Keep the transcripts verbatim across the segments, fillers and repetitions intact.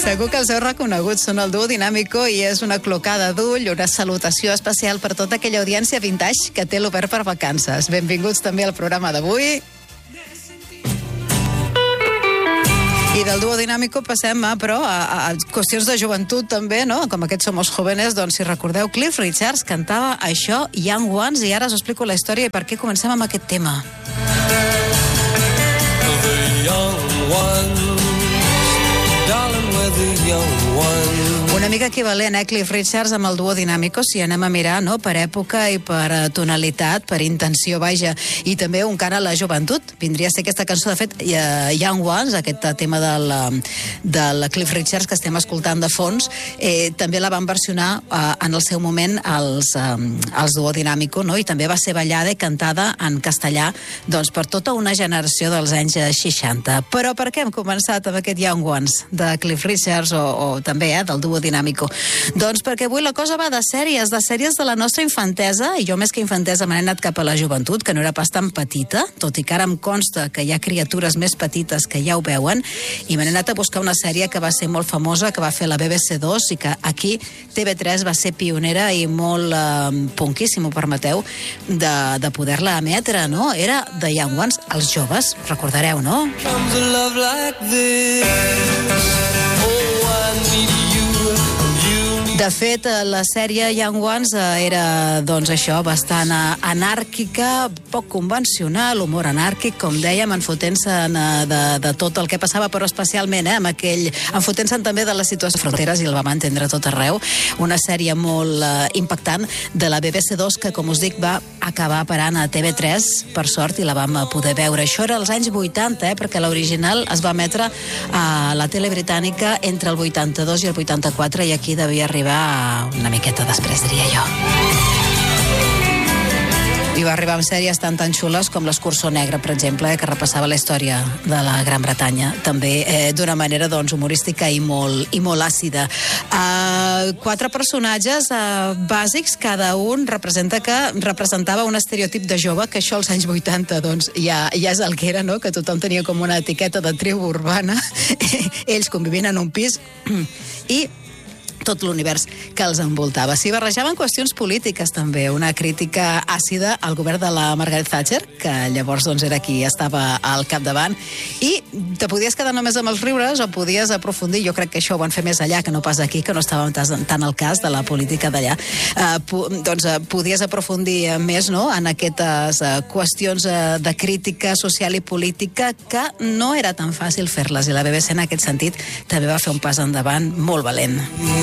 Segur que els heu reconegut, són el duo Dinàmico i és una clocada d'ull, una salutació especial per tota aquella audiència vintage que té l'Obert per Vacances. Benvinguts també al programa d'avui. I del duo Dinàmico passem a, però, a, a qüestions de joventut també, no? Com aquests Somos Jóvenes, doncs si recordeu, Cliff Richards cantava això, Young Ones, i ara us explico la història i per què comencem amb aquest tema. The young ones, darling, we're the young ones. Una mica equivalent, eh, Cliff Richards amb el duo Dinàmico, si anem a mirar, no?, per època i per tonalitat, per intenció, vaja, i també un cant a la joventut. Vindria a ser aquesta cançó, de fet, Young Ones, aquest tema del, del Cliff Richards que estem escoltant de fons, eh, també la van versionar eh, en el seu moment els, eh, els duo Dinàmico, no?, i també va ser ballada i cantada en castellà, doncs, per tota una generació dels anys seixanta. Però per què hem començat amb aquest Young Ones de Cliff Richards o, o també eh, del duo Dinàmico? Doncs perquè avui la cosa va de sèries, de sèries de la nostra infantesa, i jo més que infantesa m'he anat cap a la joventut, que no era pas tan petita, tot i que ara em consta que hi ha criatures més petites que ja ho veuen, i m'he anat a buscar una sèrie que va ser molt famosa, que va fer la B B C dos i que aquí T V tres va ser pionera i molt eh, punky, si m'ho permeteu, de, de poder-la emetre, no? Era The Young Ones, els joves, recordareu, no? Comes a love like this. Oh, I need you. De fet, la sèrie Young Ones era, doncs això, bastant anàrquica, poc convencional, humor anàrquic, com dèiem, enfotent-se de, de tot el que passava, però especialment, eh, amb aquell, enfotent-se també de les situacions fronteres, i el vam entendre tot arreu. Una sèrie molt eh, impactant de la B B C dos, que, com us dic, va acabar parant a T V tres, per sort, i la vam poder veure. Això era als anys vuitanta, eh, perquè l'original es va emetre a la tele britànica entre el vuitanta-dos i el vuitanta-quatre, i aquí devia arribar una miqueta després, diria jo. I va arribar amb sèries tan tan xules com l'Escurçó Negre, per exemple, eh, que repassava la història de la Gran Bretanya, també eh, d'una manera doncs, humorística i molt, i molt àcida. Uh, quatre personatges uh, bàsics, cada un representa que representava un estereotip de jove, que això als anys vuitanta doncs, ja, ja és el que era, no?, que tothom tenia com una etiqueta de tribu urbana, ells convivint en un pis, i tot l'univers que els envoltava. S'hi barrejaven qüestions polítiques, també. Una crítica àcida al govern de la Margaret Thatcher, que llavors doncs, era qui estava al capdavant, i te podies quedar només amb els riures o podies aprofundir. Jo crec que això ho van fer més allà que no pas aquí, que no estàvem tant al cas de la política d'allà. Eh, po doncs eh, podies aprofundir més, no?, en aquestes eh, qüestions eh, de crítica social i política, que no era tan fàcil fer-les, i la B B C en aquest sentit també va fer un pas endavant molt valent.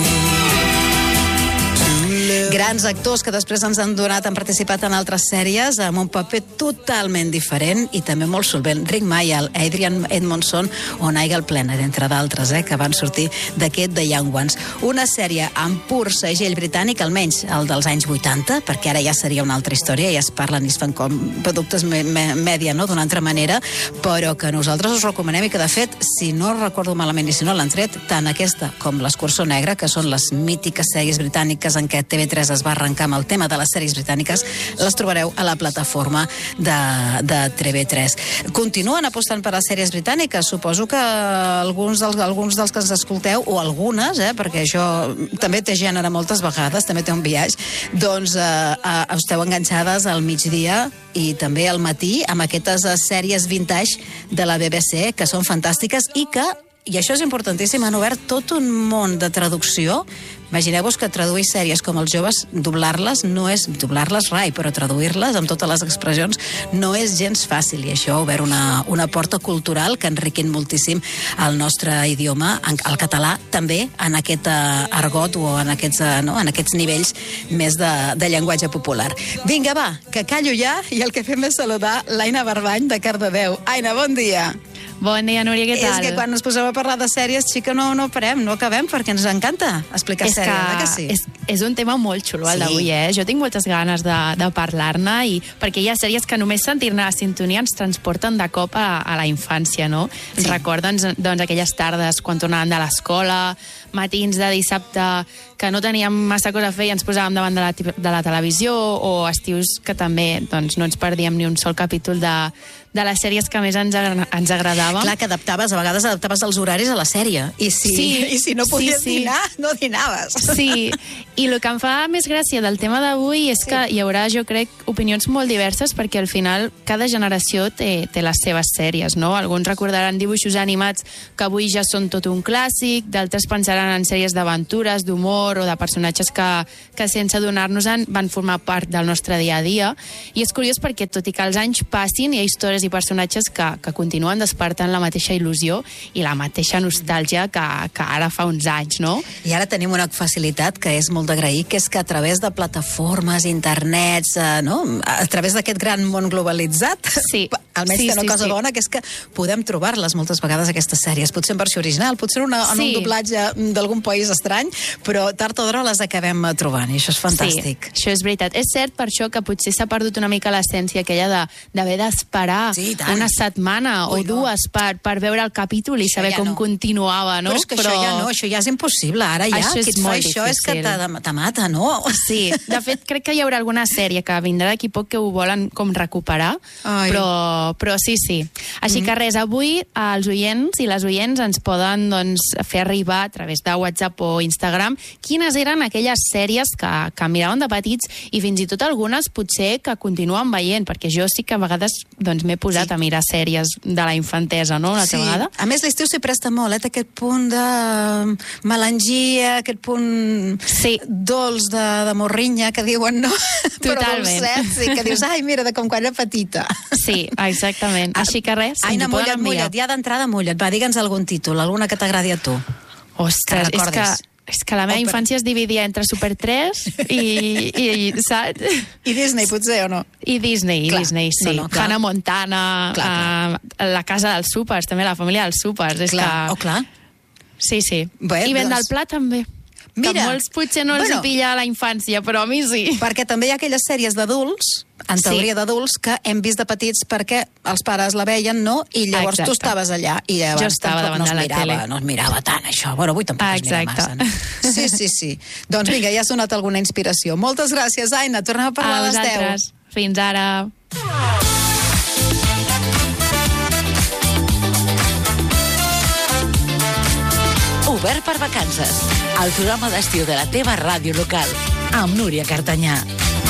Grans actors que després ens han donat, han participat en altres sèries amb un paper totalment diferent i també molt solvent. Rick Mayall, Adrian Edmondson o Nigel Planer, entre d'altres, eh, que van sortir d'aquest The Young Ones. Una sèrie amb pur segell britànic, almenys el dels anys vuitanta, perquè ara ja seria una altra història, ja es parlen i es fan com productes me me mèdia, no?, d'una altra manera, però que nosaltres us recomanem i que, de fet, si no recordo malament i si no l'han tret, tant aquesta com l'Escurçó Negre, que són les mítiques sèries britàniques en què T V tres es va arrencar amb el tema de les sèries britàniques, les trobareu a la plataforma de, de T V tres. Continuen apostant per les sèries britàniques. Suposo que alguns dels, alguns dels que ens escolteu, o algunes, eh, perquè això també té gènere moltes vegades, també té un viatge, doncs eh, eh, esteu enganxades al migdia i també al matí amb aquestes sèries vintage de la B B C, que són fantàstiques i que, i això és importantíssim, han obert tot un món de traducció. Imagineu-vos que traduir sèries com Els joves, doblar-les no és doblar-les rai, però traduir-les amb totes les expressions no és gens fàcil, i això ha obert una, una porta cultural que enriquint moltíssim el nostre idioma, el català també, en aquest uh, argot o en aquests, uh, no, en aquests nivells més de, de llenguatge popular. Vinga, va, que callo ja, i el que fem és saludar l'Aina Barbany de Cardedeu. Aina, bon dia. Bon dia, Núria, què tal? És que quan ens posem a parlar de sèries, xica, no, no parem, no acabem, perquè ens encanta explicar és sèries, que, que sí? És, és un tema molt xulo, el sí. d'avui, eh? Jo tinc moltes ganes de, de parlar-ne, i perquè hi ha sèries que només sentir-ne a sintonia ens transporten de cop a, a la infància, no? Sí. Ens recorden, doncs, aquelles tardes quan tornàvem de l'escola, matins de dissabte que no teníem massa cosa a fer i ens posàvem davant de la, de la televisió, o estius que també doncs, no ens perdíem ni un sol capítol de, de les sèries que més ens, ens agradaven. comentàvem. Clar, que adaptaves, a vegades adaptaves els horaris a la sèrie. I si, Sí, i si no podies sí, sí. dinar, no dinaves. Sí, i el que em fa més gràcia del tema d'avui és que hi haurà, jo crec, opinions molt diverses, perquè al final cada generació té, té les seves sèries, no? Alguns recordaran dibuixos animats que avui ja són tot un clàssic, d'altres pensaran en sèries d'aventures, d'humor o de personatges que, que sense adonar-nos-en van formar part del nostre dia a dia. I és curiós perquè, tot i que els anys passin, hi ha històries i personatges que, que continuen despertant la mateixa il·lusió i la mateixa nostàlgia que, que ara fa uns anys, no? I ara tenim una facilitat que és molt d'agrair, que és que a través de plataformes, internets, eh, no? A través d'aquest gran món globalitzat, Sí. almenys Sí, té una sí, cosa sí. bona, que és que podem trobar-les moltes vegades, aquestes sèries, potser en versió original, potser una, en un Sí. doblatge d'algun país estrany, però tard o d'hora les acabem trobant, i això és fantàstic. Sí, això és veritat. És cert per això que potser s'ha perdut una mica l'essència aquella de- d'haver d'esperar Sí, i tant. una setmana Ui, o no. dues per, per veure el capítol i Això saber ja com no. continuava, no? Però és que això ja no, això ja és impossible. Ara ja, Això és qui et fa molt això és que difícil. te, te mata, no? Sí, de fet, crec que hi haurà alguna sèrie que vindrà d'aquí poc que ho volen com recuperar, Ai. però, però sí, sí. Així que res, avui els oients i les oients ens poden doncs, fer arribar a través de WhatsApp o Instagram quines eren aquelles sèries que, que miraven de petits i fins i tot algunes potser que continuen veient, perquè jo sí que a vegades doncs, m'he posat Sí. a mirar sèries de la infantesa, no?, una altra vegada. A més, l'estiu s'hi presta molt, eh? Té aquest punt de melangia, aquest punt Sí. dolç de, de morrinya, que diuen, no? Totalment. Però dolcet, sí, que dius, ai, mira, de com quan era petita. Sí, exactament. Així que res, Aina, ens ho poden mulla't, enviar. mulla't, ja d'entrada mulla't. Va, digue'ns algun títol, alguna que t'agradi a tu. Ostres, Que és que, recordis. és que la meva O per- infància es dividia entre Super tres i, i, saps? I Disney, potser, o no? I Disney, Clar. Disney, sí. No, no, clar. Hannah Montana, Clar, uh, la casa dels súpers, també la família dels súpers. És Clar, que... oh, clar. Sí, sí. Bé, I Ben doncs- del Pla també. Mira. Que molts potser no els Bueno. hi pilla a la infància, però a mi sí. Perquè també hi ha aquelles sèries d'adults, en Sí. teoria d'adults, que hem vist de petits perquè els pares la veien, no? I llavors Exacte. tu estaves allà i llavors Jo estava tampoc davant no es de la mirava, tele. no es mirava tant, això. Bueno, avui tampoc es mira Exacte. massa. No? Sí, sí, sí. Doncs vinga, ja has donat alguna inspiració. Moltes gràcies, Aina. Tornem a parlar A a les deu. vosaltres. Fins ara. Obert per vacances. El programa d'estiu de la teva ràdio local. Amb Núria Cartanyà.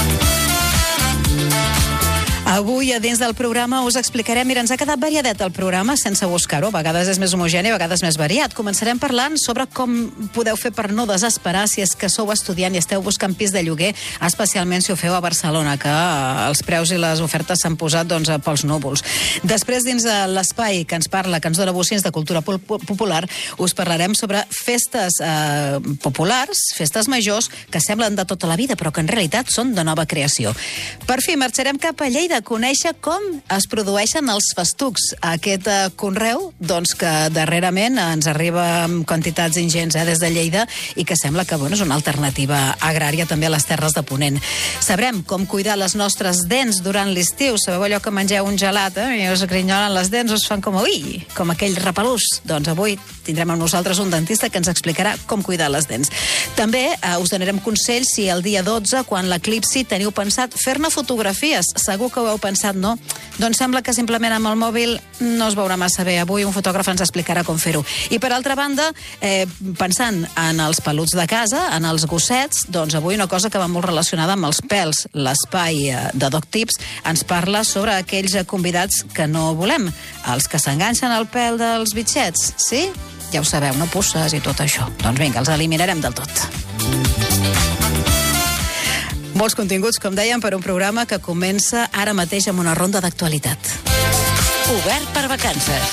Avui, a dins del programa, us explicarem... Mira, ens ha quedat variadet el programa, sense buscar-ho. A vegades és més homogeni, a vegades més variat. Començarem parlant sobre com podeu fer per no desesperar si és que sou estudiant i esteu buscant pis de lloguer, especialment si ho feu a Barcelona, que eh, els preus i les ofertes s'han posat doncs, pels núvols. Després, dins de l'espai que ens parla, que ens dona bocins de cultura pol- popular, us parlarem sobre festes eh, populars, festes majors, que semblen de tota la vida, però que en realitat són de nova creació. Per fi, marxarem cap a Lleida a conèixer com es produeixen els festucs. Aquest eh, conreu, doncs, que darrerament ens arriba amb quantitats ingents eh, des de Lleida i que sembla que bueno, és una alternativa agrària també a les terres de Ponent. Sabrem com cuidar les nostres dents durant l'estiu. Sabeu allò que mengeu un gelat eh, i us grinyolen les dents, us fan com ui, com aquell repelús. Doncs avui tindrem amb nosaltres un dentista que ens explicarà com cuidar les dents. També eh, us donarem consells si el dia dotze, quan l'eclipsi, teniu pensat fer-ne fotografies. Segur que ho heu pensat, no? Doncs sembla que simplement amb el mòbil no es veurà massa bé. Avui un fotògraf ens explicarà com fer-ho. I per altra banda, eh, pensant en els peluts de casa, en els gossets, doncs avui una cosa que va molt relacionada amb els pèls. L'espai eh, de Doc Tips ens parla sobre aquells eh, convidats que no volem, els que s'enganxen al pèl dels bitxets, sí? Ja ho sabeu, no pusses i tot això. Doncs vinga, els eliminarem del tot. Molts continguts, com dèiem, per un programa que comença ara mateix amb una ronda d'actualitat. Obert per vacances.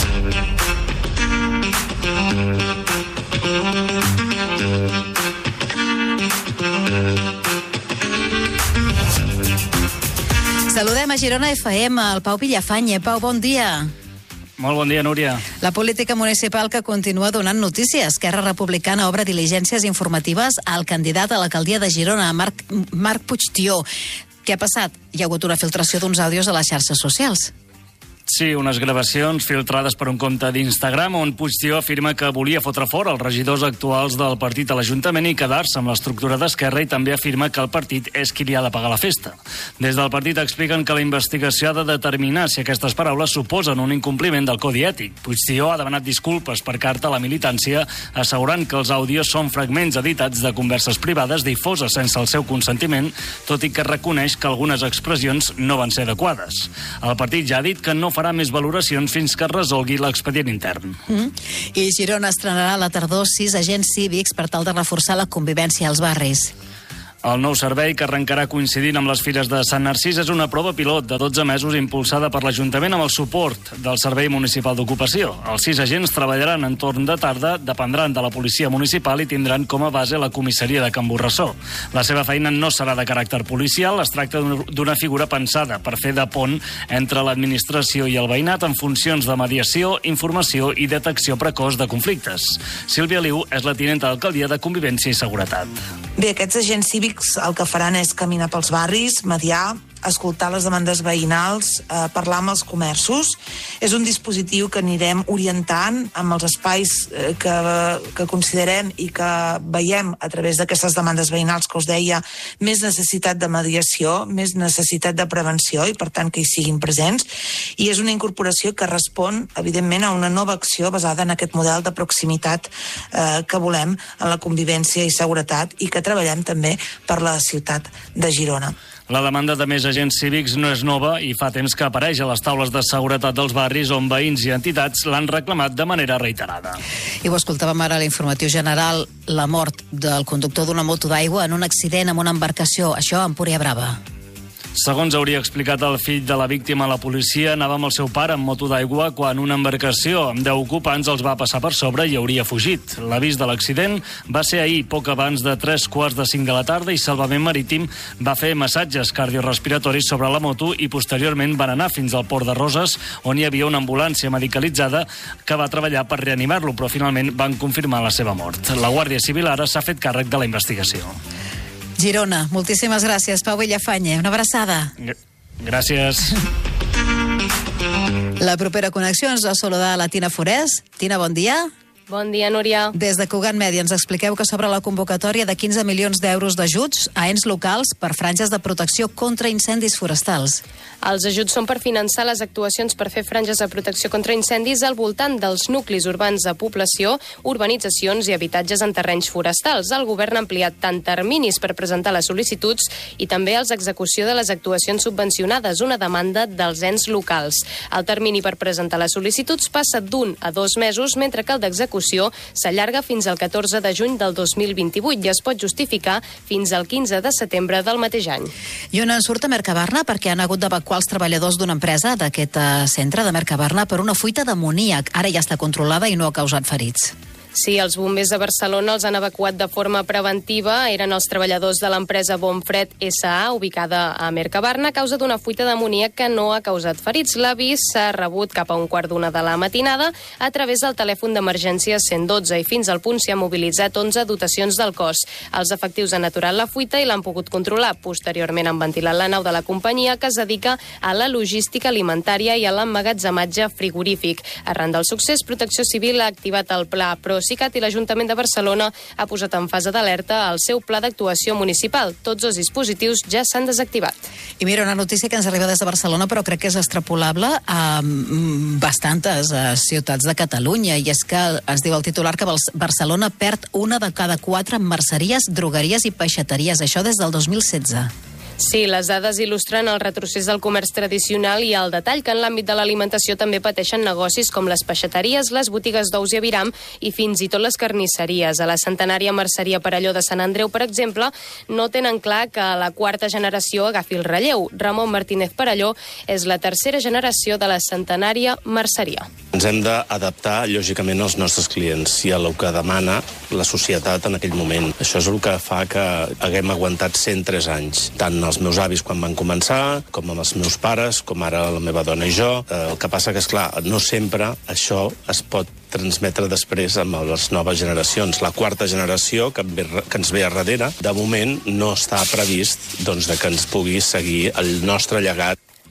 Saludem a Girona F M, el Pau Villafanya. Pau, bon dia. Molt bon dia, Núria. La política municipal que continua donant notícies. Esquerra Republicana obre diligències informatives al candidat a l'alcaldia de Girona, Marc, Marc Puigtió. Què ha passat? Hi ha hagut una filtració d'uns àudios a les xarxes socials. Sí, unes gravacions filtrades per un compte d'Instagram on Puigdemont afirma que volia fotre fora els regidors actuals del partit a l'Ajuntament i quedar-se amb l'estructura d'Esquerra, i també afirma que el partit és qui li ha de pagar la festa. Des del partit expliquen que la investigació ha de determinar si aquestes paraules suposen un incompliment del codi ètic. Puigdemont ha demanat disculpes per carta a la militància, assegurant que els àudios són fragments editats de converses privades difoses sense el seu consentiment, tot i que reconeix que algunes expressions no van ser adequades. El partit ja ha dit que no farà més valoracions fins que es resolgui l'expedient intern. Mm. I Girona estrenarà a la tardor sis agents cívics per tal de reforçar la convivència als barris. El nou servei, que arrencarà coincidint amb les Fires de Sant Narcís, és una prova pilot de dotze mesos impulsada per l'Ajuntament amb el suport del Servei Municipal d'Ocupació. Els sis agents treballaran en torn de tarda, dependran de la policia municipal i tindran com a base la comissaria de Can Borrassó. La seva feina no serà de caràcter policial, es tracta d'una figura pensada per fer de pont entre l'administració i el veïnat en funcions de mediació, informació i detecció precoç de conflictes. Sílvia Liu és la tinenta d'alcaldia de Convivència i Seguretat. Bé, aquests agents cívics el que faran és caminar pels barris, mediar, escoltar les demandes veïnals, eh, parlar amb els comerços. És un dispositiu que anirem orientant amb els espais eh, que, que considerem i que veiem a través d'aquestes demandes veïnals que us deia, més necessitat de mediació, més necessitat de prevenció i per tant que hi siguin presents. I és una incorporació que respon evidentment a una nova acció basada en aquest model de proximitat eh, que volem en la convivència i seguretat i que treballem també per la ciutat de Girona. La demanda de més agents cívics no és nova i fa temps que apareix a les taules de seguretat dels barris on veïns i entitats l'han reclamat de manera reiterada. I ho escoltàvem ara a l'informatiu general, la mort del conductor d'una moto d'aigua en un accident amb una embarcació, això a Empúria Brava. Segons hauria explicat el fill de la víctima a la policia, anava amb el seu pare en moto d'aigua quan una embarcació amb deu ocupants els va passar per sobre i hauria fugit. L'avís de l'accident va ser ahir, poc abans de tres quarts de cinc de la tarda, i Salvament Marítim va fer massatges cardiorespiratoris sobre la moto i posteriorment van anar fins al Port de Roses, on hi havia una ambulància medicalitzada que va treballar per reanimar-lo, però finalment van confirmar la seva mort. La Guàrdia Civil ara s'ha fet càrrec de la investigació. Girona, moltíssimes gràcies, Pau Villafañe. Una abraçada. Gràcies. La propera connexió ens la saludar la Tina Forés. Tina, bon dia. Bon dia, Núria. Des de Cugat Mèdia ens expliqueu que s'obre la convocatòria de quinze milions d'euros d'ajuts a ens locals per franges de protecció contra incendis forestals. Els ajuts són per finançar les actuacions per fer franges de protecció contra incendis al voltant dels nuclis urbans de població, urbanitzacions i habitatges en terrenys forestals. El govern ha ampliat tant terminis per presentar les sol·licituds i també els execució de les actuacions subvencionades, una demanda dels ens locals. El termini per presentar les sol·licituds passa d'un a dos mesos, mentre que el d'execució s'allarga fins al catorze de juny del dos mil vint-i-vuit i es pot justificar fins al quinze de setembre del mateix any. I on en surt a Mercabarna perquè han hagut d'evacuar els treballadors d'una empresa d'aquest centre de Mercabarna per una fuita d'amoníac. Ara ja està controlada i no ha causat ferits. Sí, els bombers de Barcelona els han evacuat de forma preventiva. Eren els treballadors de l'empresa Bonfred S A, ubicada a Mercabarna, a causa d'una fuita d'amoníac que no ha causat ferits. L'avís s'ha rebut cap a un quart d'una de la matinada a través del telèfon d'emergències cent dotze i fins al punt s'hi han mobilitzat onze dotacions del cos. Els efectius han aturat la fuita i l'han pogut controlar. Posteriorment han ventilat la nau de la companyia, que es dedica a la logística alimentària i a l'emmagatzematge frigorífic. Arran del succés, Protecció Civil ha activat el pla ProSicat i l'Ajuntament de Barcelona ha posat en fase d'alerta el seu pla d'actuació municipal. Tots els dispositius ja s'han desactivat. I mira, una notícia que ens arriba des de Barcelona, però crec que és extrapolable a bastantes ciutats de Catalunya, i és que es diu el titular que Barcelona perd una de cada quatre merceries, drogueries i peixateries. Això des del dos mil setze. Sí, les dades il·lustren el retrocés del comerç tradicional i el detall que en l'àmbit de l'alimentació també pateixen negocis com les peixateries, les botigues d'ous i aviram i fins i tot les carnisseries. A la centenària Merceria Perelló de Sant Andreu, per exemple, no tenen clar que la quarta generació agafi el relleu. Ramon Martínez Perelló és la tercera generació de la centenària Merceria. Ens hem d'adaptar, lògicament, als nostres clients i a el que demana la societat en aquell moment. Això és el que fa que haguem aguantat cent tres anys, tant els meus avis quan van començar, com amb els meus pares, com ara la meva dona i jo. El que passa que, esclar, no sempre això es pot transmetre després amb les noves generacions. La quarta generació, que, ve, que ens ve a darrere, de moment no està previst doncs, de que ens pugui seguir el nostre llegat.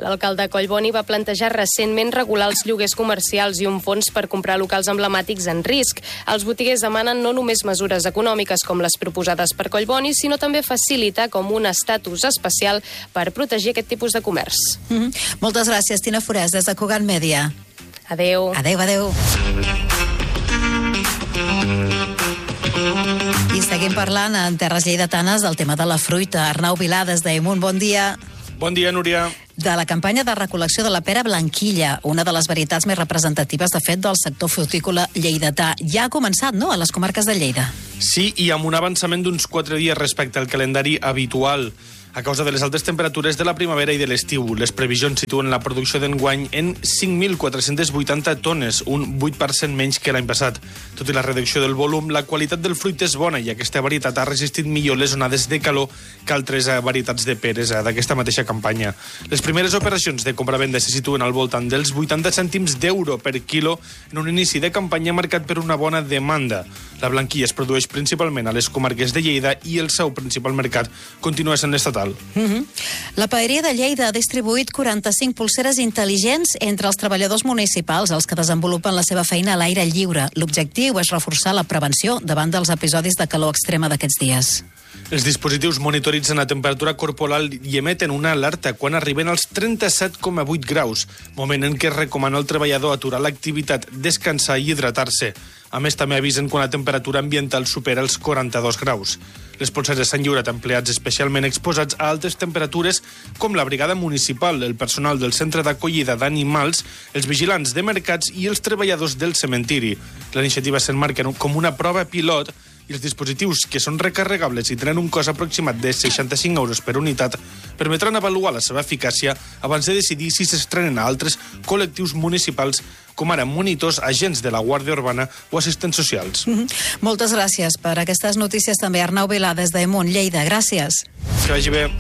L'alcalde Collboni va plantejar recentment regular els lloguers comercials i un fons per comprar locals emblemàtics en risc. Els botiguers demanen no només mesures econòmiques com les proposades per Collboni, sinó també facilitar com un estatus especial per protegir aquest tipus de comerç. Mm-hmm. Moltes gràcies, Tina Forès, des de Cugat Mèdia. Adeu. Adeu, adeu. I seguim parlant en terres lleidatanes del tema de la fruita. Arnau Vilà, des d'Amunt, bon dia. Bon dia, Núria. De la campanya de recol·lecció de la pera blanquilla, una de les varietats més representatives, de fet, del sector frutícola lleidatà. Ja ha començat, no?, a les comarques de Lleida. Sí, i amb un avançament d'uns quatre dies respecte al calendari habitual. A causa de les altes temperatures de la primavera i de l'estiu, les previsions situen la producció d'enguany en cinc mil quatre-cents vuitanta tones, un vuit per cent menys que l'any passat. Tot i la reducció del volum, la qualitat del fruit és bona i aquesta varietat ha resistit millor les onades de calor que altres varietats de peres d'aquesta mateixa campanya. Les primeres operacions de compra-venda se situen al voltant dels vuitanta cèntims d'euro per quilo en un inici de campanya marcat per una bona demanda. La blanquilla es produeix principalment a les comarques de Lleida i el seu principal mercat continua sent l'estatal. Mm-hmm. La Paeria de Lleida ha distribuït quaranta-cinc pulseres intel·ligents entre els treballadors municipals, els que desenvolupen la seva feina a l'aire lliure. L'objectiu és reforçar la prevenció davant dels episodis de calor extrema d'aquests dies. Els dispositius monitoritzen la temperatura corporal i emeten una alerta quan arriben als trenta-set coma vuit graus, moment en què es recomana al treballador aturar l'activitat, descansar i hidratar-se. A més, també avisen quan la temperatura ambiental supera els quaranta-dos graus. Les polseres s'han lliurat a empleats especialment exposats a altes temperatures, com la brigada municipal, el personal del centre d'acollida d'animals, els vigilants de mercats i els treballadors del cementiri. La iniciativa s'emmarca com una prova pilot i els dispositius, que són recarregables i tenen un cost aproximat de seixanta-cinc euros per unitat, permetran avaluar la seva eficàcia abans de decidir si s'estrenen a altres col·lectius municipals, com ara monitors, agents de la Guàrdia Urbana o assistents socials. Mm-hmm. Moltes gràcies per aquestes notícies també. Arnau Vilà, des d'Amunt, Lleida. Gràcies. Que vagi bé.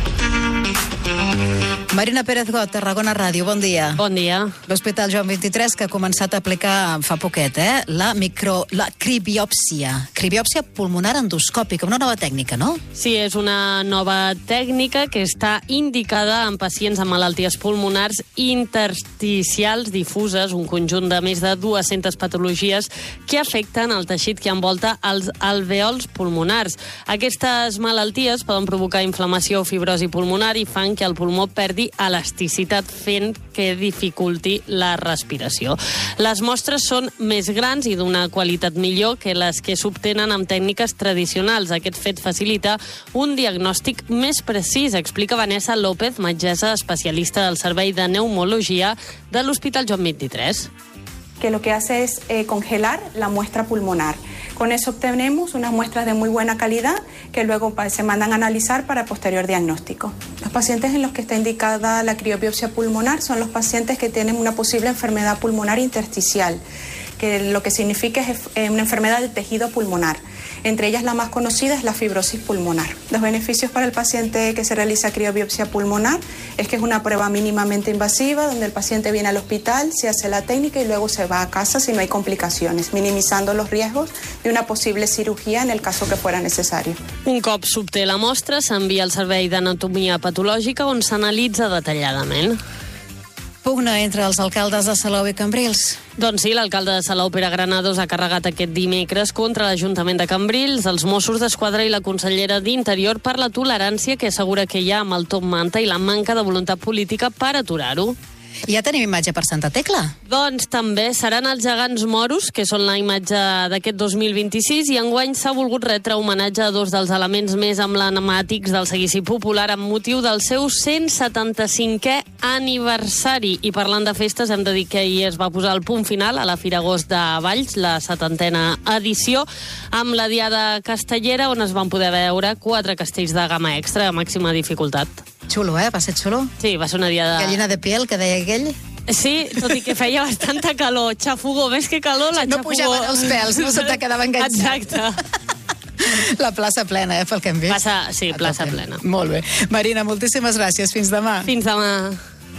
Marina Pérez Got, Tarragona Ràdio, bon dia. Bon dia. L'Hospital Joan vint-i-tres, que ha començat a aplicar fa poquet, eh? La micro... la cribiòpsia. Cribiòpsia pulmonar endoscòpica, una nova tècnica, no? Sí, és una nova tècnica que està indicada en pacients amb malalties pulmonars intersticials difuses, un conjunt de més de dues-centes patologies que afecten el teixit que envolta els alvèols pulmonars. Aquestes malalties poden provocar inflamació o fibrosi pulmonar i fan que el pulmó perdi elasticitat, fent que dificulti la respiració. Les mostres són més grans i d'una qualitat millor que les que s'obtenen amb tècniques tradicionals. Aquest fet facilita un diagnòstic més precís, explica Vanessa López, metgessa especialista del Servei de Pneumologia de l'Hospital Joan vint-i-tres. Que lo que hace es eh, congelar la muestra pulmonar. Con eso obtenemos unas muestras de muy buena calidad que luego se mandan a analizar para posterior diagnóstico. Los pacientes en los que está indicada la criobiopsia pulmonar son los pacientes que tienen una posible enfermedad pulmonar intersticial, que lo que significa es una enfermedad del tejido pulmonar. Entre ellas la más conocida es la fibrosis pulmonar. Los beneficios para el paciente que se realiza criobiopsia pulmonar es que es una prueba mínimamente invasiva donde el paciente viene al hospital, se hace la técnica y luego se va a casa si no hay complicaciones, minimizando los riesgos de una posible cirugía en el caso que fuera necesario. Un cop s'obté la mostra, s'envia al Servei d'Anatomia Patològica on s'analitza detalladament. Pugna entre els alcaldes de Salou i Cambrils. Doncs sí, l'alcalde de Salou, Pere Granados, ha carregat aquest dimecres contra l'Ajuntament de Cambrils, els Mossos d'Esquadra i la consellera d'Interior per la tolerància que assegura que hi ha amb el Top Manta i la manca de voluntat política per aturar-ho. I ja tenim imatge per Santa Tecla? Doncs també seran els gegants moros, que són la imatge d'aquest dos mil vint-i-sis, i enguany s'ha volgut retre homenatge a dos dels elements més emblemàtics del seguici popular amb motiu del seu cent setanta-cinquè aniversari. I parlant de festes, hem de dir que ahir es va posar el punt final a la Fira Agost de Valls, la setantena edició, amb la Diada Castellera, on es van poder veure quatre castells de gamma extra a màxima dificultat. Xulo, eh? Va ser xulo? Sí, va ser una diada... Gallina de piel, que deia aquell? Sí, tot i que feia bastanta calor. Xafogó, més que calor, la no xafogó... No pujaven els pèls, no se te quedava enganxat. Exacte. La plaça plena, eh, pel que hem vist. Plaça, sí, plaça plena. Molt bé. Marina, moltíssimes gràcies. Fins demà. Fins demà.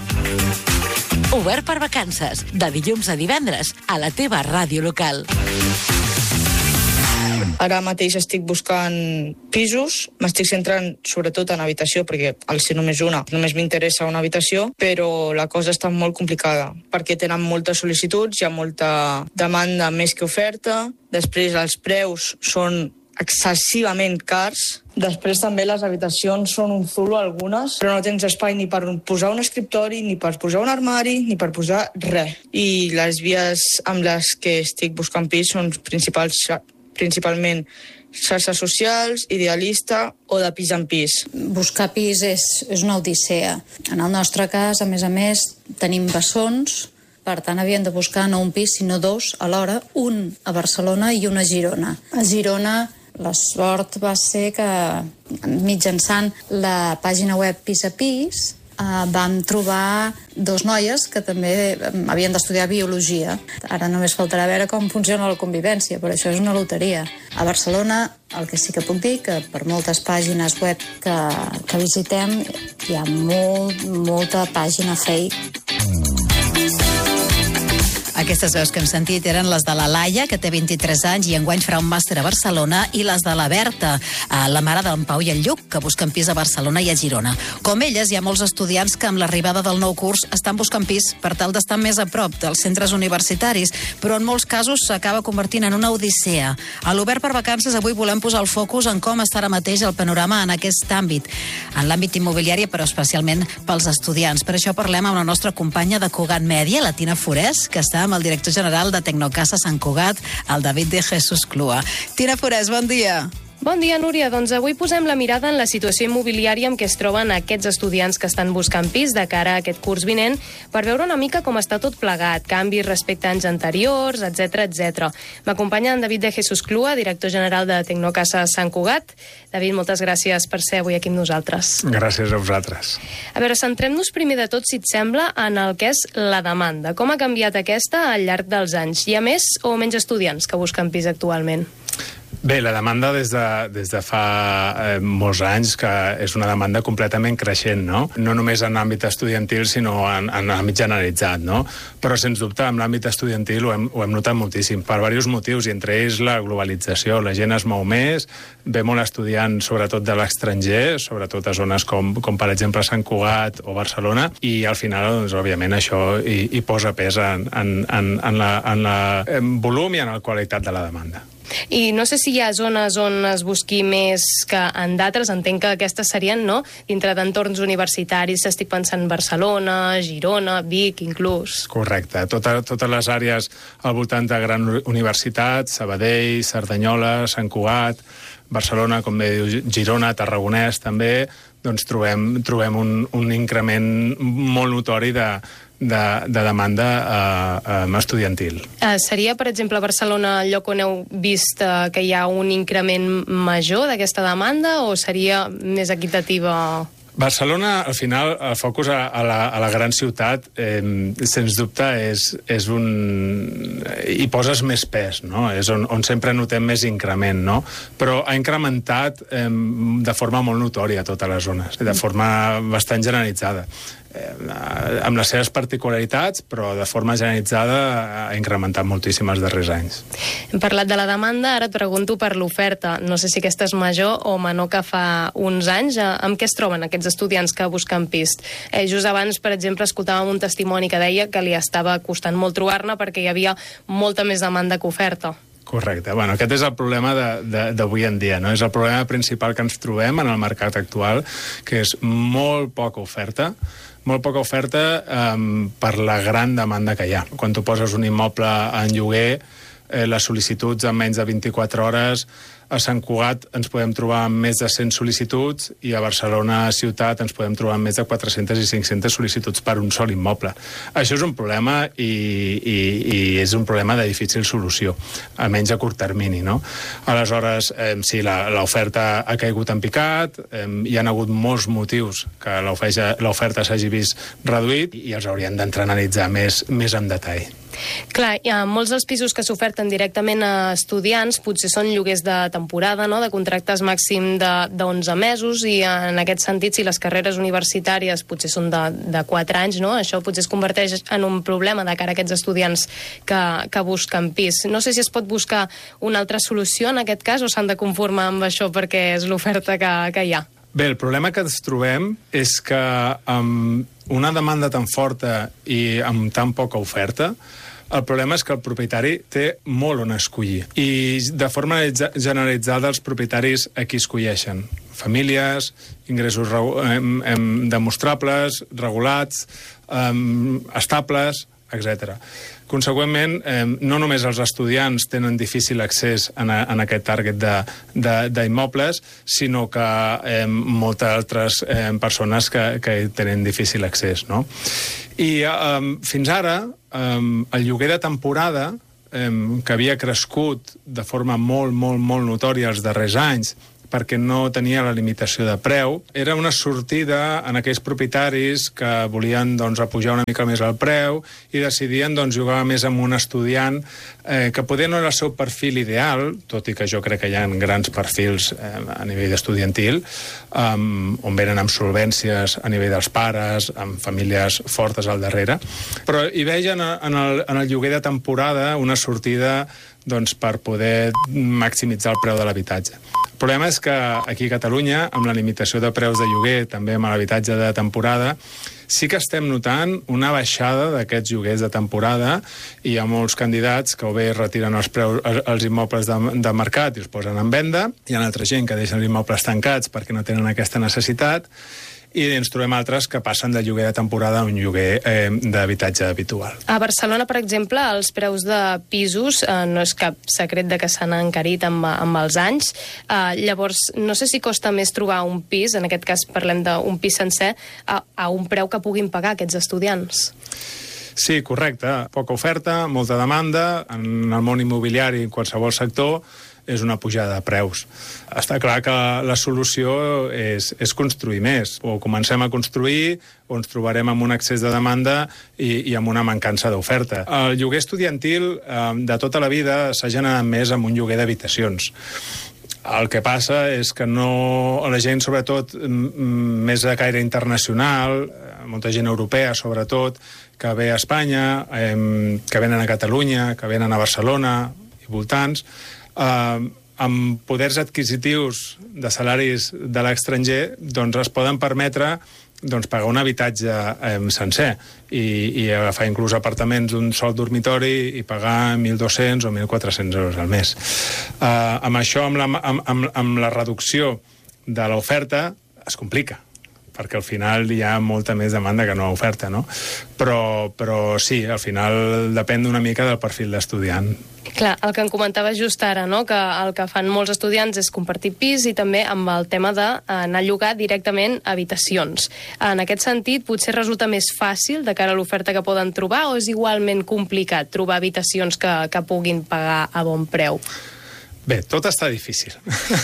Obert per vacances, de dilluns a divendres, a la teva ràdio local. Ara mateix estic buscant pisos, m'estic centrant sobretot en habitació, perquè al ser només una, només m'interessa una habitació, però la cosa està molt complicada, perquè tenen moltes sol·licituds, hi ha molta demanda més que oferta, després els preus són excessivament cars. Després també les habitacions són un zulo algunes, però no tens espai ni per posar un escriptori, ni per posar un armari, ni per posar res. I les vies amb les que estic buscant pis són principals, principalment xarxes socials, Idealista o de pis en pis. Buscar pis és, és una odissea. En el nostre cas, a més a més, tenim bessons, per tant, havíem de buscar no un pis, sinó dos alhora, un a Barcelona i un a Girona. A Girona, la sort va ser que mitjançant la pàgina web Pis a Pis eh, vam trobar dos noies que també havien d'estudiar biologia. Ara només faltarà veure com funciona la convivència, però això és una loteria. A Barcelona, el que sí que puc dir, que per moltes pàgines web que, que visitem hi ha molt, molta pàgina fake. Aquestes veus que hem sentit eren les de la Laia, que té vint-i-tres anys i enguany farà un màster a Barcelona, i les de la Berta, la mare d'en Pau i el Lluc, que busquen pis a Barcelona i a Girona. Com elles, hi ha molts estudiants que amb l'arribada del nou curs estan buscant pis per tal d'estar més a prop dels centres universitaris, però en molts casos s'acaba convertint en una odissea. A l'Obert per Vacances avui volem posar el focus en com està ara mateix el panorama en aquest àmbit, en l'àmbit immobiliari, però especialment pels estudiants. Per això parlem amb la nostra companya de Cugat Mèdia, la Tina Forès, que està amb el director general de Tecnocasa Sant Cugat, el David de Jesús Clua. Tina Forès, bon dia. Bon dia, Núria. Doncs avui posem la mirada en la situació immobiliària amb què es troben aquests estudiants que estan buscant pis de cara a aquest curs vinent per veure una mica com està tot plegat, canvis respecte a anys anteriors, etcètera, etcètera. M'acompanya en David de Jesús Clua, director general de Tecnocasa Sant Cugat. David, moltes gràcies per ser avui aquí amb nosaltres. Gràcies a vosaltres. A veure, centrem-nos primer de tot, si et sembla, en el que és la demanda. Com ha canviat aquesta al llarg dels anys? Hi ha més o menys estudiants que busquen pis actualment? Bé, la demanda des de, des de fa eh, molts anys que és una demanda completament creixent, no? No només en l'àmbit estudiantil, sinó en, en l'àmbit generalitzat, no? Però, sens dubte, en l'àmbit estudiantil ho hem, ho hem notat moltíssim, per diversos motius, i entre ells la globalització. La gent es mou més, ve molt estudiant, sobretot de l'estranger, sobretot a zones com, com per exemple, Sant Cugat o Barcelona, i al final, doncs, òbviament, això hi, hi posa pes en, en, en, en, la, en la en volum i en la qualitat de la demanda. I no sé si hi ha zones on es busqui més que en d'altres. Entenc que aquestes serien, no?, dintre d'entorns universitaris. Estic pensant Barcelona, Girona, Vic, inclús. Correcte. Tota, totes les àrees al voltant de gran universitat, Sabadell, Cerdanyola, Sant Cugat, Barcelona, com bé diu, Girona, Tarragonès també, doncs trobem, trobem un, un increment molt notori de De, de demanda eh, eh, estudiantil. Eh, seria, per exemple, a Barcelona el lloc on heu vist eh, que hi ha un increment major d'aquesta demanda, o seria més equitativa? Barcelona, al final, el focus a, a, la, a la gran ciutat, eh, sens dubte, és, és un... hi poses més pes, no? És on, on sempre notem més increment, no? Però ha incrementat eh, de forma molt notòria a totes les zones, de forma bastant generalitzada. Eh, amb les seves particularitats, però de forma generalitzada ha incrementat moltíssim els darrers anys. Hem parlat de la demanda, ara et pregunto per l'oferta. No sé si aquesta és major o menor que fa uns anys. Amb què es troben aquests estudiants que busquen pis? Eh, just abans, per exemple, escoltàvem un testimoni que deia que li estava costant molt trobar-ne perquè hi havia molta més demanda que oferta. Correcte. Bueno, aquest és el problema d'avui en dia, no? És el problema principal que ens trobem en el mercat actual, que és molt poca oferta, molt poca oferta um, per la gran demanda que hi ha. Quan tu poses un immoble en lloguer, eh, les sol·licituds en menys de vint-i-quatre hores, a Sant Cugat ens podem trobar amb més de cent sol·licituds i a Barcelona ciutat ens podem trobar amb més de quatre-centes i cinc-centes sol·licituds per un sol immoble. Això és un problema i, i, i és un problema de difícil solució, almenys a curt termini, no? Aleshores, eh, sí, l'oferta ha caigut en picat, eh, hi ha hagut molts motius que l'oferta s'hagi vist reduït i els haurien d'entrar a analitzar més, més en detall. Clar, hi ha molts dels pisos que s'oferten directament a estudiants, potser són lloguers de temporada, no?, de contractes màxim d'onze mesos, i en aquest sentit, si les carreres universitàries potser són de, de quatre anys, no?, això potser es converteix en un problema de cara a aquests estudiants que, que busquen pis. No sé si es pot buscar una altra solució en aquest cas o s'han de conformar amb això perquè és l'oferta que, que hi ha. Bé, el problema que ens trobem és que amb una demanda tan forta i amb tan poca oferta, el problema és que el propietari té molt on escollir. I de forma generalitzada els propietaris aquí escolleixen famílies, ingressos em, em, demostrables, regulats, em, estables, etcètera. Consegüentment, eh, no només els estudiants tenen difícil accés en, a, en aquest target d'immobles, sinó que eh, moltes altres eh, persones que, que tenen difícil accés, no? I eh, fins ara, eh, el lloguer de temporada, eh, que havia crescut de forma molt, molt, molt notòria els darrers anys, perquè no tenia la limitació de preu, era una sortida en aquells propietaris que volien doncs, apujar una mica més el preu i decidien doncs, jugar més amb un estudiant eh, que poder no era el seu perfil ideal, tot i que jo crec que hi ha grans perfils eh, a nivell estudiantil, um, on venen amb solvències a nivell dels pares, amb famílies fortes al darrere, però hi veien en el, en el lloguer de temporada una sortida doncs, per poder maximitzar el preu de l'habitatge. El problema és que aquí a Catalunya, amb la limitació de preus de lloguer, també amb l'habitatge de temporada, sí que estem notant una baixada d'aquests lloguers de temporada i hi ha molts candidats que o bé retiren els, preus, els immobles de, de mercat i els posen en venda, hi ha altra gent que deixen els immobles tancats perquè no tenen aquesta necessitat, i ens trobem altres que passen de lloguer de temporada a un lloguer eh, d'habitatge habitual. A Barcelona, per exemple, els preus de pisos eh, no és cap secret de que s'han encarit amb, amb els anys. Eh, llavors, no sé si costa més trobar un pis, en aquest cas parlem d'un pis sencer, a, a un preu que puguin pagar aquests estudiants. Sí, correcte. Poca oferta, molta demanda. En el món immobiliari, en qualsevol sector, és una pujada de preus. Està clar que la solució és, és construir més. O comencem a construir, o ens trobarem amb un excés de demanda i, i amb una mancança d'oferta. El lloguer estudiantil eh, de tota la vida s'ha generat més amb un lloguer d'habitacions. El que passa és que no, la gent, sobretot, més de caire internacional, molta gent europea, sobretot, que ve a Espanya, eh, que venen a Catalunya, que venen a Barcelona i voltants, Uh, amb poders adquisitius de salaris de l'estranger, doncs es poden permetre doncs, pagar un habitatge eh, sencer i, i agafar inclús apartaments d'un sol dormitori i pagar mil dos-cents o mil quatre-cents euros al mes. Uh, amb això, amb la, amb, amb, amb la reducció de l'oferta, es complica, perquè al final hi ha molta més demanda que no oferta, no? Però, però sí, al final depèn una mica del perfil d'estudiant. Clar, el que em comentava just ara, no?, que el que fan molts estudiants és compartir pis i també amb el tema d'anar a llogar directament habitacions. En aquest sentit, potser resulta més fàcil de cara a l'oferta que poden trobar o és igualment complicat trobar habitacions que, que puguin pagar a bon preu? Bé, tot està difícil.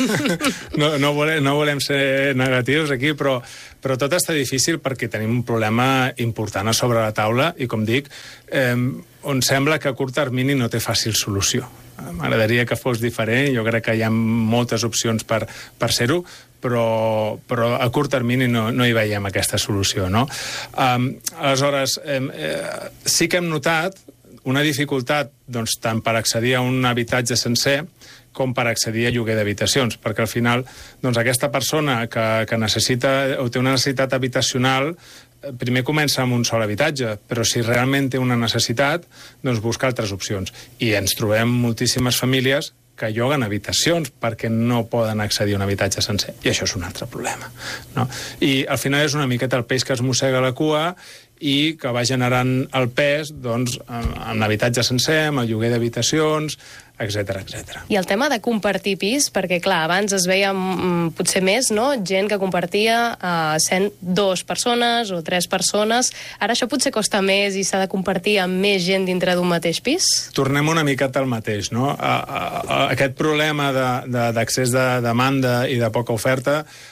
no, no, volem, no volem ser negatius aquí, però, però tot està difícil perquè tenim un problema important a sobre la taula i, com dic, eh, on sembla que a curt termini no té fàcil solució. M'agradaria que fos diferent, jo crec que hi ha moltes opcions per, per ser-ho, però, però a curt termini no, no hi veiem aquesta solució, no? Um, aleshores, eh, eh, sí que hem notat una dificultat doncs, tant per accedir a un habitatge sencer com per accedir a lloguer d'habitacions, perquè al final doncs, aquesta persona que, que necessita o té una necessitat habitacional primer comença amb un sol habitatge, però si realment té una necessitat, doncs busca altres opcions. I ens trobem moltíssimes famílies que lloguen habitacions perquè no poden accedir a un habitatge sencer. I això és un altre problema, no? I al final és una miqueta el peix que es mossega la cua i que va generant el pes doncs, en l'habitatge sencer, amb el lloguer d'habitacions, etcètera, etcètera. I el tema de compartir pis, perquè clar, abans es veia mm, potser més, no?, gent que compartia eh, sent dues persones o tres persones. Ara això potser costa més i s'ha de compartir amb més gent dintre d'un mateix pis? Tornem una miqueta al mateix, no? A, a, a, aquest problema d'accés de, de demanda i de poca oferta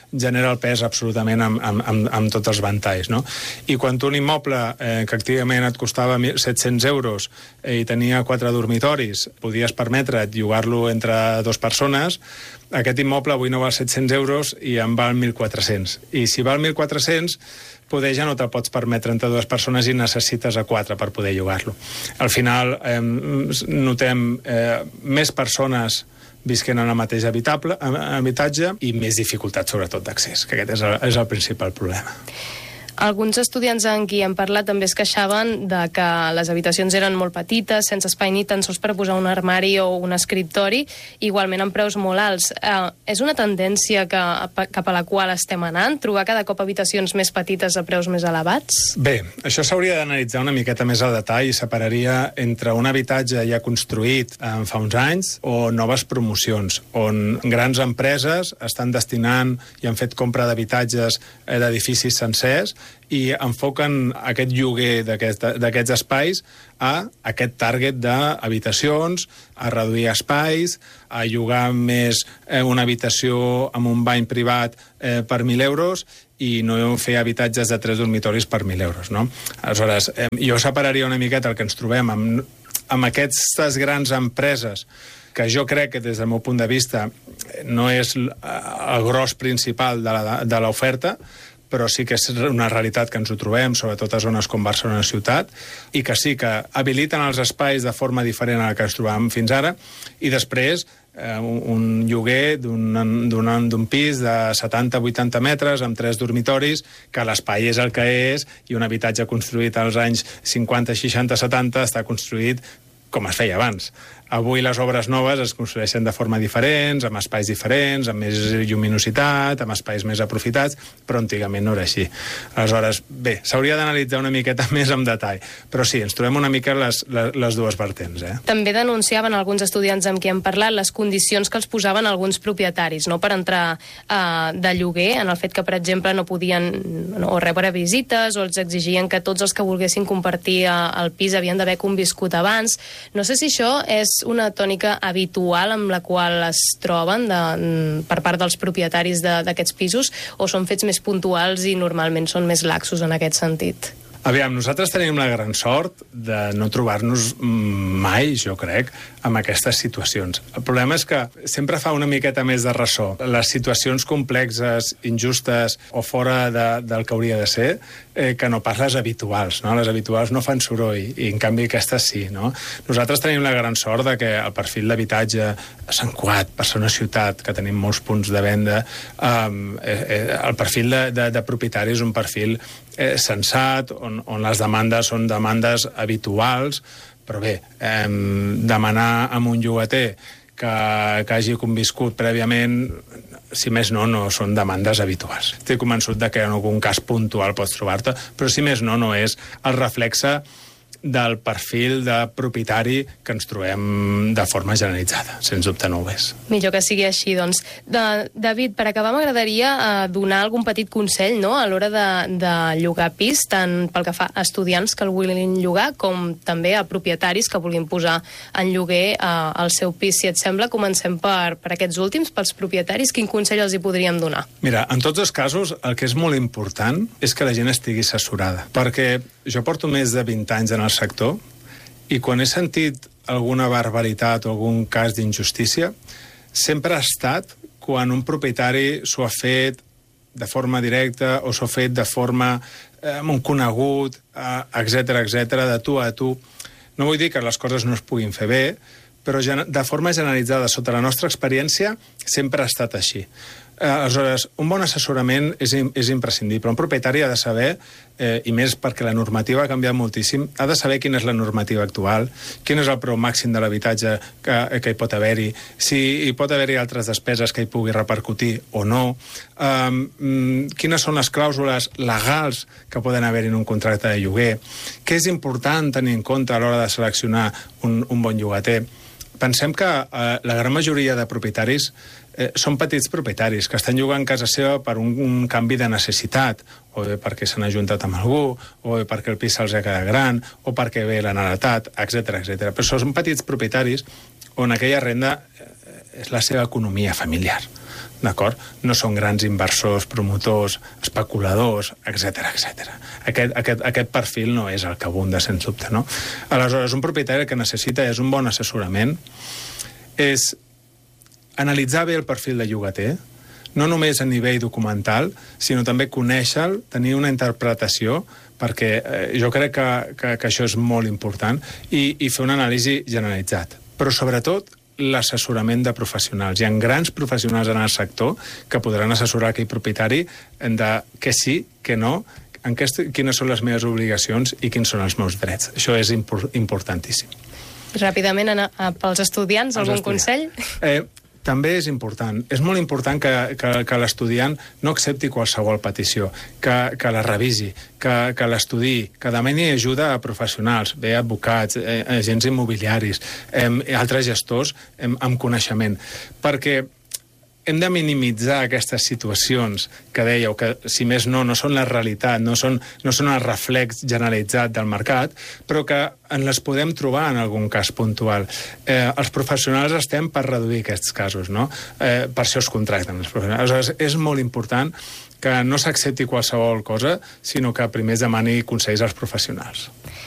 genera el pes absolutament amb, amb, amb, amb tots els ventalls, no? I quan un immoble eh, que activament et costava set-cents euros eh, i tenia quatre dormitoris, podies permetre't llogar-lo entre dues persones, aquest immoble avui no val set-cents euros i en val mil quatre-cents. I si val mil quatre-cents, poder ja no te'l pots permetre entre dues persones i necessites a quatre per poder llogar-lo. Al final eh, notem eh, més persones visquent en el mateix habitable, habitatge i més dificultat, sobretot, d'accés, que aquest és el, és el principal problema. Alguns estudiants amb qui hem parlat també es queixaven de que les habitacions eren molt petites, sense espai ni tan sols per posar un armari o un escriptori, igualment amb preus molt alts. Eh, és una tendència que, cap a la qual estem anant? Trobar cada cop habitacions més petites a preus més elevats? Bé, això s'hauria d'analitzar una miqueta més al detall i separaria entre un habitatge ja construït eh, fa uns anys o noves promocions, on grans empreses estan destinant i han fet compra d'habitatges eh, d'edificis sencers i enfoquen aquest lloguer d'aquests espais a aquest target d'habitacions, a reduir espais, a llogar més eh, una habitació amb un bany privat eh, per mil euros i no fer habitatges de tres dormitoris per mil euros, no? Aleshores, eh, jo separaria una miqueta el que ens trobem amb, amb aquestes grans empreses que jo crec que des del meu punt de vista no és el gros principal de l'oferta, però sí que és una realitat que ens ho trobem, sobretot a zones com Barcelona ciutat, i que sí que habiliten els espais de forma diferent a la que ens trobàvem fins ara, i després eh, un, un lloguer d'un pis de setanta a vuitanta metres amb tres dormitoris, que l'espai és el que és, i un habitatge construït als anys cinquanta, seixanta, setanta està construït com es feia abans. Avui les obres noves es construeixen de forma diferents, amb espais diferents, amb més lluminositat, amb espais més aprofitats, però antigament no era així. Aleshores, bé, s'hauria d'analitzar una miqueta més en detall, però sí, ens trobem una mica les, les, les dues vertents. Eh? També denunciaven alguns estudiants amb qui hem parlat les condicions que els posaven alguns propietaris, no?, per entrar eh, de lloguer, en el fet que, per exemple, no podien no, o rebre visites, o els exigien que tots els que volguessin compartir eh, el pis havien d'haver conviscut abans. No sé si això és una tònica habitual amb la qual es troben de, per part dels propietaris d'aquests pisos, o són fets més puntuals i normalment són més laxos en aquest sentit? Aviam, nosaltres tenim la gran sort de no trobar-nos mai, jo crec, amb aquestes situacions. El problema és que sempre fa una miqueta més de ressò. Les situacions complexes, injustes o fora de, del que hauria de ser, eh, que no pas les habituals, no? Les habituals no fan soroll, i en canvi aquestes sí, no? Nosaltres tenim la gran sort de que el perfil d'habitatge a Sant Cugat, Barcelona ciutat, que tenim molts punts de venda, eh, eh, el perfil de, de, de propietari és un perfil eh, sensat, on, on les demandes són demandes habituals, però bé, eh, demanar amb un llogater que, que hagi conviscut prèviament, si més no, no són demandes habituals. Estic convençut de que en algun cas puntual pots trobar-te, però si més no, no és el reflexe del perfil de propietari que ens trobem de forma generalitzada. Sens dubte no ho és. Millor que sigui així, doncs. De, David, per acabar m'agradaria eh, donar algun petit consell, no?, a l'hora de, de llogar pis, tant pel que fa a estudiants que el vulguin llogar, com també a propietaris que vulguin posar en lloguer eh, el seu pis. Si et sembla, comencem per, per aquests últims, pels propietaris. Quin consell els hi podríem donar? Mira, en tots els casos, el que és molt important és que la gent estigui assessorada, perquè jo porto més de vint anys en el sector i quan he sentit alguna barbaritat o algun cas d'injustícia sempre ha estat quan un propietari s'ho ha fet de forma directa o s'ho ha fet de forma eh, amb un conegut, eh, etcètera, etcètera, de tu a tu. No vull dir que les coses no es puguin fer bé, però de forma generalitzada, sota la nostra experiència, sempre ha estat així. Eh, aleshores, un bon assessorament és, és imprescindible. Un propietari ha de saber, eh, i més perquè la normativa ha canviat moltíssim, ha de saber quina és la normativa actual, quin és el preu màxim de l'habitatge que, que hi pot haver-hi, si hi pot haver-hi altres despeses que hi pugui repercutir o no, um, quines són les clàusules legals que poden haver-hi en un contracte de lloguer, què és important tenir en compte a l'hora de seleccionar un, un bon llogater. Pensem que eh, la gran majoria de propietaris eh, són petits propietaris que estan llogant casa seva per un, un canvi de necessitat, o bé perquè s'han ajuntat amb algú, o bé perquè el pis se'ls ha quedat gran, o perquè ve l'han heretat, etcètera, etcètera. Però són petits propietaris on aquella renda és la seva economia familiar. D'acord? No són grans inversors, promotors, especuladors, etcètera, etcètera. Aquest, aquest, aquest perfil no és el que abunda, sens dubte, no? Aleshores, un propietari que necessita és un bon assessorament, és analitzar bé el perfil de llogater, no només a nivell documental, sinó també conèixer-lo, tenir una interpretació, perquè eh, jo crec que, que, que això és molt important, i, i fer una anàlisi generalitzat. Però, sobretot, l'assessorament de professionals. Hi ha grans professionals en el sector que podran assessorar aquell propietari de què sí, què no, en què, quines són les meves obligacions i quins són els meus drets. Això és impor importantíssim. Ràpidament, anar pels estudiants, algun consell? Eh, també és important. És molt important que, que, que l'estudiant no accepti qualsevol petició, que, que la revisi, que, que l'estudi, que demani ajuda a professionals, bé advocats, eh, agents immobiliaris, eh, altres gestors eh, amb coneixement, perquè hem de minimitzar aquestes situacions que dèieu, que si més no, no són la realitat, no són, no són el reflex generalitzat del mercat, però que en les podem trobar en algun cas puntual. Eh, els professionals estem per reduir aquests casos, no? Eh, per això es contracten els professionals. Aleshores, és molt important que no s'accepti qualsevol cosa, sinó que primer es demani consells als professionals.